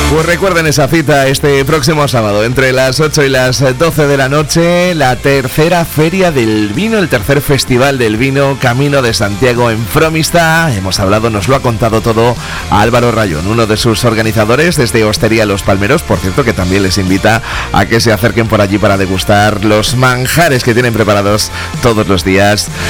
Pues recuerden esa cita este próximo sábado, entre las 8 y las 12 de la noche, la tercera Feria del Vino, el tercer Festival del Vino, Camino de Santiago en Fromista. Hemos hablado, nos lo ha contado todo Álvaro Rayón, uno de sus organizadores desde Hostería Los Palmeros, por cierto, que también les invita a que se acerquen por allí para degustar los manjares que tienen preparados todos los días